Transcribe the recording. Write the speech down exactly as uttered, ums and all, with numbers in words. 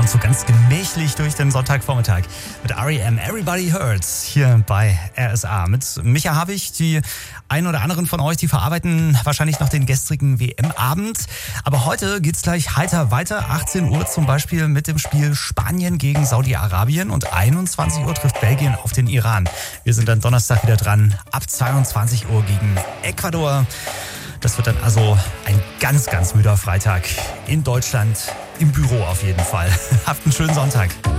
und so ganz gemächlich durch den Sonntagvormittag mit R E M Everybody Hurts hier bei R S A. Mit Micha Havig, die einen oder anderen von euch, die verarbeiten wahrscheinlich noch den gestrigen W M-Abend. Aber heute geht's gleich heiter weiter. achtzehn Uhr zum Beispiel mit dem Spiel Spanien gegen Saudi-Arabien und einundzwanzig Uhr trifft Belgien auf den Iran. Wir sind dann Donnerstag wieder dran, ab zweiundzwanzig Uhr gegen Ecuador. Das wird dann also ein ganz, ganz müder Freitag in Deutschland, im Büro auf jeden Fall. Habt einen schönen Sonntag.